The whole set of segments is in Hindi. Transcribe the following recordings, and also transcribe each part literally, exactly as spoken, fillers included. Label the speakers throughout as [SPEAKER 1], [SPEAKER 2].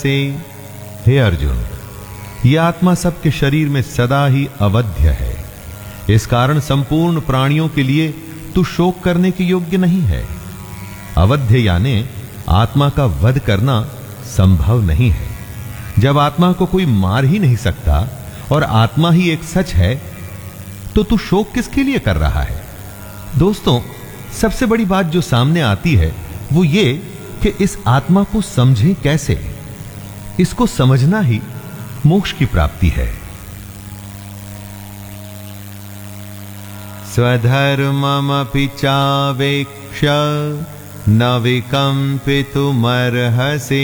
[SPEAKER 1] से। हे अर्जुन, यह आत्मा सबके शरीर में सदा ही अवध्य है। इस कारण संपूर्ण प्राणियों के लिए तू शोक करने के योग्य नहीं है। अवध्य यानी आत्मा का वध करना संभव नहीं है। जब आत्मा को कोई मार ही नहीं सकता और आत्मा ही एक सच है, तो तू शोक किसके लिए कर रहा है? दोस्तों, सबसे बड़ी बात जो सामने आती है वो ये कि इस आत्मा को समझें कैसे। इसको समझना ही मोक्ष की प्राप्ति है। स्वधर्ममपि चावेक्ष्य न विकम्पितुमर्हसि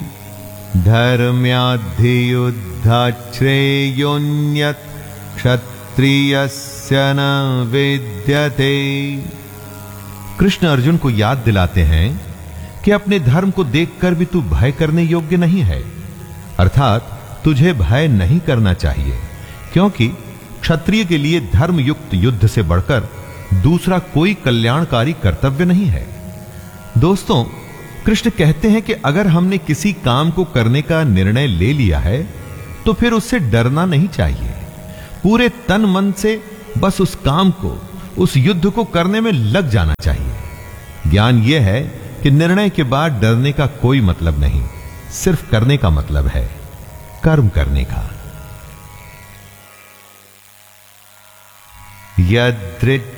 [SPEAKER 1] धर्म्याद्धियुद्धाच्छ्रेयोऽन्यत् क्षत्रियस्य न विद्यते। कृष्ण अर्जुन को याद दिलाते हैं कि अपने धर्म को देखकर भी तू भय करने योग्य नहीं है, अर्थात तुझे भय नहीं करना चाहिए, क्योंकि क्षत्रिय के लिए धर्म युक्त युद्ध से बढ़कर दूसरा कोई कल्याणकारी कर्तव्य नहीं है। दोस्तों, कृष्ण कहते हैं कि अगर हमने किसी काम को करने का निर्णय ले लिया है तो फिर उससे डरना नहीं चाहिए। पूरे तन मन से बस उस काम को, उस युद्ध को करने में लग जाना चाहिए। ज्ञान यह है कि निर्णय के बाद डरने का कोई मतलब नहीं, सिर्फ करने का मतलब है, कर्म करने का। यद्रित्